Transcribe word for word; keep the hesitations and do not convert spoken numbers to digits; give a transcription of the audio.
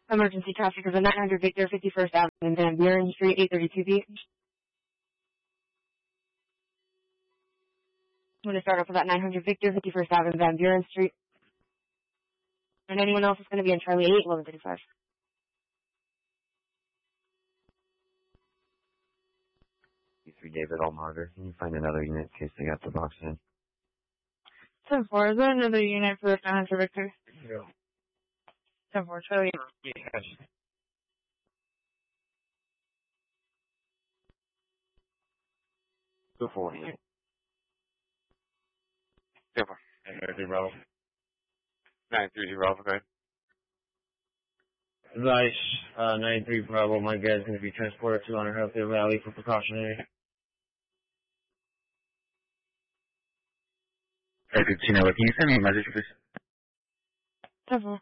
Emergency traffic is a nine hundred Victor, fifty-first Avenue, Van Buren Street, eight thirty-two B. I'm going to start off with that nine hundred Victor, fifty-first Avenue, Van Buren Street. And anyone else is going to be on Charlie eight, eleven thirty-five. three David Almager. Can you find another unit in case they got the box in? ten four, is there another unit for nine hundred Victor? No. ten four, Charlie. Yes. Go for it. ten four. nine three Bravo. nine three zero Alpha, go ahead. Advice, uh, nine three Bravo, my guy's going to be transported to Honor Healthcare Valley for precautionary. Hey, Tina, can you send me a message, please? ten four.